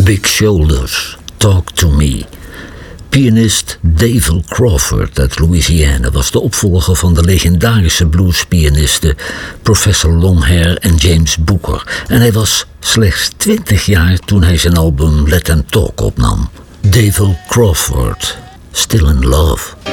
Big Shoulders, Talk to Me. Pianist Dave Crawford uit Louisiana was de opvolger van de legendarische bluespianisten Professor Longhair en James Booker. En hij was slechts 20 jaar toen hij zijn album Let Them Talk opnam. Dave Crawford, Still in Love.